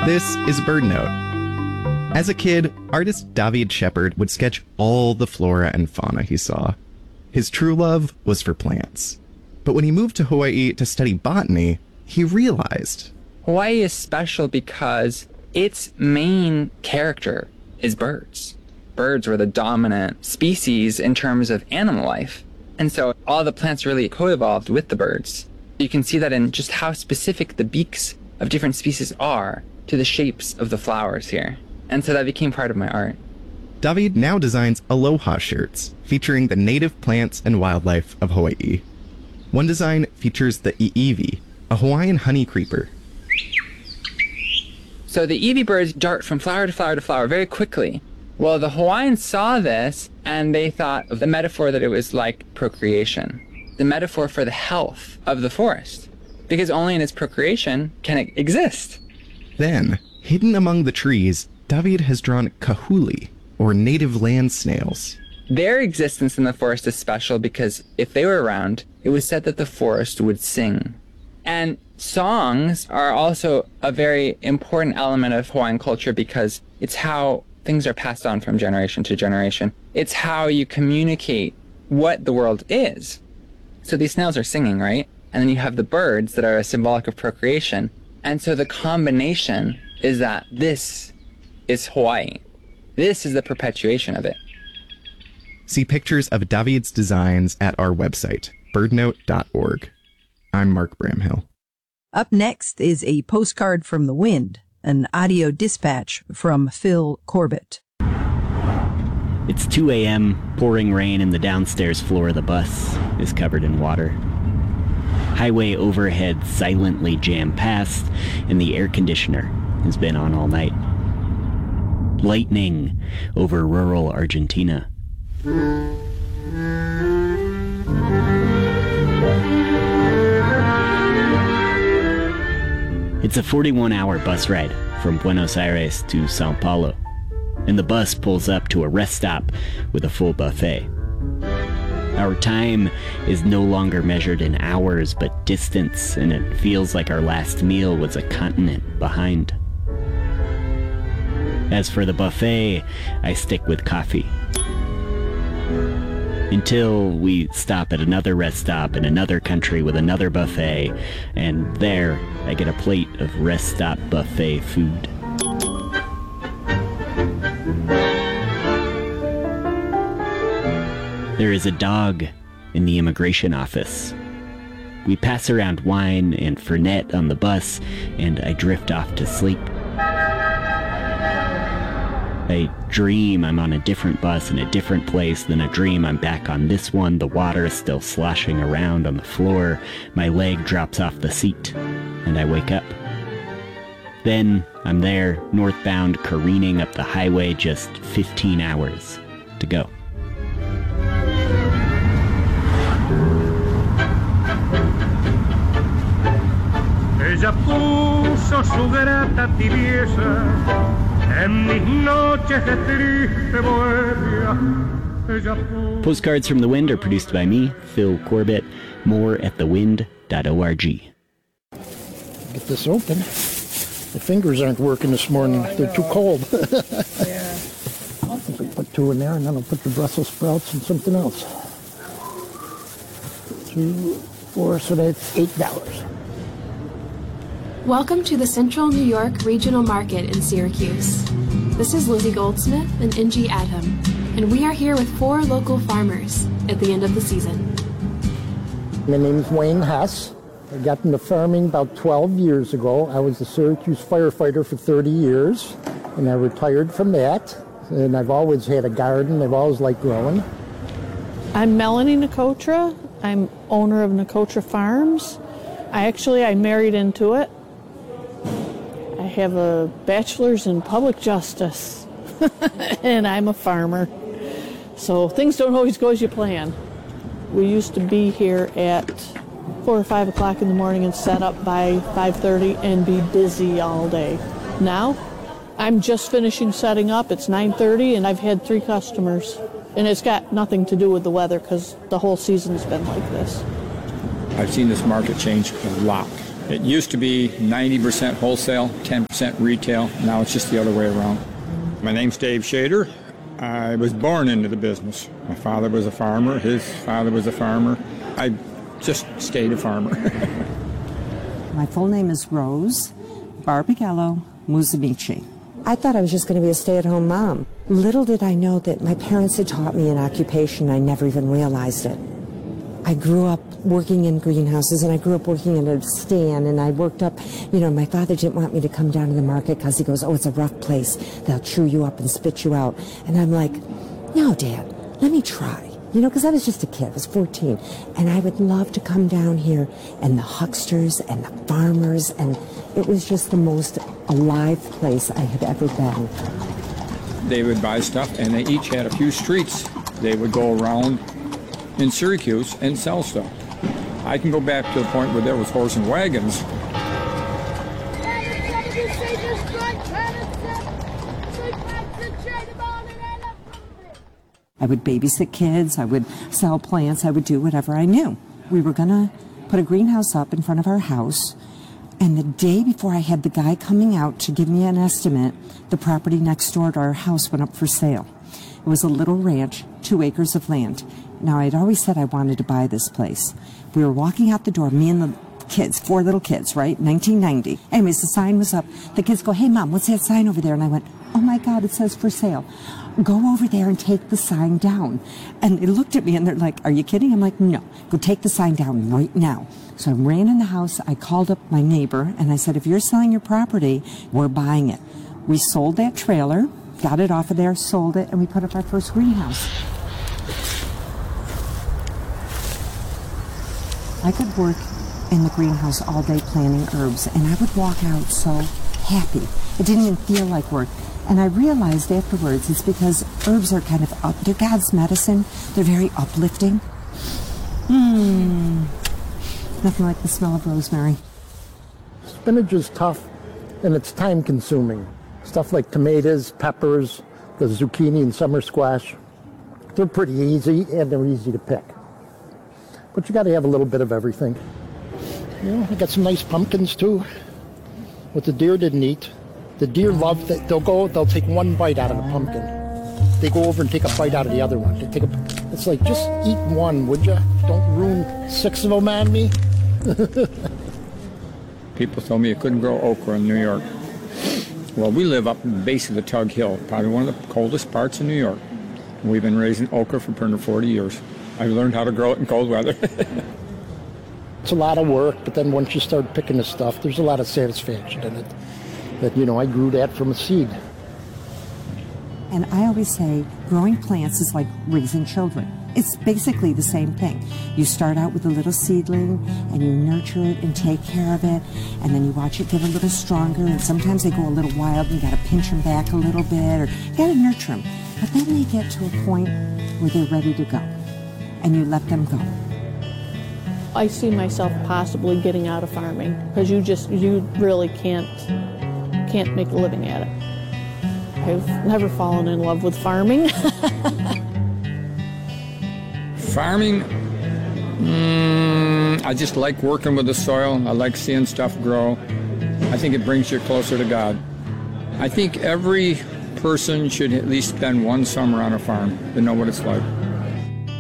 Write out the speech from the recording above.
This is BirdNote. As a kid, artist David Shepard would sketch all the flora and fauna he saw. His true love was for plants. But when he moved to Hawaii to study botany, he realized Hawaii is special because its main character is birds. Birds were the dominant species in terms of animal life. And so all the plants really co-evolved with the birds. You can see that in just how specific the beaks of different species are to the shapes of the flowers here. And so that became part of my art. David now designs aloha shirts featuring the native plants and wildlife of Hawaii. One design features the iiwi, a Hawaiian honey creeper. So the iiwi birds dart from flower to flower to flower very quickly. Well, the Hawaiians saw this and they thought of the metaphor that it was like procreation, the metaphor for the health of the forest, because only in its procreation can it exist. Then, hidden among the trees, David has drawn kahuli, or native land snails. Their existence in the forest is special because if they were around, it was said that the forest would sing. And songs are also a very important element of Hawaiian culture because it's how things are passed on from generation to generation. It's how you communicate what the world is. So these snails are singing, right? And then you have the birds that are symbolic of procreation. And so the combination is that this is Hawaii. This is the perpetuation of it. See pictures of David's designs at our website, birdnote.org. I'm Mark Bramhill. Up next is a postcard from the wind, an audio dispatch from Phil Corbett. It's 2 a.m., pouring rain, and the downstairs floor of the bus is covered in water. Highway overhead silently jammed past, and the air conditioner has been on all night. Lightning over rural Argentina. It's a 41-hour bus ride from Buenos Aires to Sao Paulo, and the bus pulls up to a rest stop with a full buffet. Our time is no longer measured in hours but distance, and it feels like our last meal was a continent behind. As for the buffet, I stick with coffee. Until we stop at another rest stop in another country with another buffet, and there I get a plate of rest stop buffet food. There is a dog in the immigration office. We pass around wine and Fernet on the bus, and I drift off to sleep. I dream I'm on a different bus in a different place, then a dream I'm back on this one. The water is still sloshing around on the floor. My leg drops off the seat, and I wake up. Then I'm there, northbound, careening up the highway, just 15 hours to go. Ella puso su grata tibieza en mis noches de triste bohemia. Postcards from the Wind are produced by me, Phil Corbett. More at thewind.org. Get this open. The fingers aren't working this morning. They're too cold. Yeah. I think we put 2 in there, and then I'll put the Brussels sprouts and something else. 2, 4, so that's $8. Welcome to the Central New York Regional Market in Syracuse. This is Lizzie Goldsmith and Ingie Adham, and we are here with 4 local farmers at the end of the season. My name's Wayne Hess. I got into farming about 12 years ago. I was a Syracuse firefighter for 30 years, and I retired from that. And I've always had a garden. I've always liked growing. I'm Melanie Nicotra. I'm owner of Nicotra Farms. I married into it. I have a bachelor's in public justice, and I'm a farmer. So things don't always go as you plan. We used to be here at 4 or 5 o'clock in the morning and set up by 5:30 and be busy all day. Now, I'm just finishing setting up. It's 9:30 and I've had 3 customers. And it's got nothing to do with the weather because the whole season's been like this. I've seen this market change a lot It used to be 90% wholesale, 10% retail. Now it's just the other way around. My name's Dave Shader. I was born into the business. My father was a farmer. His father was a farmer. I just stayed a farmer. My full name is Rose Barbagallo Musamichi. I thought I was just going to be a stay-at-home mom. Little did I know that my parents had taught me an occupation. I never even realized it. I grew up working in greenhouses, and I grew up working in a stand, and I worked up, my father didn't want me to come down to the market because he goes, oh, it's a rough place. They'll chew you up and spit you out. And I'm like, no, Dad, let me try. Because I was just a kid. I was 14. And I would love to come down here, and the hucksters and the farmers, and it was just the most alive place I had ever been. They would buy stuff, and they each had a few streets. They would go around in Syracuse and sell stuff. I can go back to the point where there was horse and wagons. I would babysit kids, I would sell plants, I would do whatever I knew. We were gonna put a greenhouse up in front of our house, and the day before I had the guy coming out to give me an estimate, the property next door to our house went up for sale. It was a little ranch, 2 acres of land. Now, I'd always said I wanted to buy this place. We were walking out the door, me and the kids, 4 little kids, right? 1990. Anyways, the sign was up. The kids go, hey, Mom, what's that sign over there? And I went, oh, my God, it says for sale. Go over there and take the sign down. And they looked at me, and they're like, are you kidding? I'm like, no, go take the sign down right now. So I ran in the house. I called up my neighbor, and I said, if you're selling your property, we're buying it. We sold that trailer, got it off of there, sold it, and we put up our first greenhouse. I could work in the greenhouse all day planting herbs, and I would walk out so happy. It didn't even feel like work. And I realized afterwards it's because herbs are kind of they're God's medicine. They're very uplifting. Nothing like the smell of rosemary. Spinach is tough, and it's time consuming. Stuff like tomatoes, peppers, the zucchini and summer squash, they're pretty easy, and they're easy to pick. But you got to have a little bit of everything. I got some nice pumpkins too, what the deer didn't eat. The deer love that. They'll take one bite out of the pumpkin. They go over and take a bite out of the other one. It's like, just eat one, would you? Don't ruin 6 of them on me. People told me you couldn't grow okra in New York. Well, we live up in the base of the Tug Hill, probably one of the coldest parts of New York. We've been raising okra for pretty 40 years. I've learned how to grow it in cold weather. It's a lot of work, but then once you start picking the stuff, there's a lot of satisfaction in it. That, I grew that from a seed. And I always say growing plants is like raising children. It's basically the same thing. You start out with a little seedling, and you nurture it and take care of it, and then you watch it get a little stronger, and sometimes they go a little wild, and you gotta pinch them back a little bit, or you gotta nurture them. But then they get to a point where they're ready to go, and you let them go. I see myself possibly getting out of farming, because you really can't make a living at it. I've never fallen in love with farming. Farming, I just like working with the soil. I like seeing stuff grow. I think it brings you closer to God. I think every person should at least spend one summer on a farm to know what it's like.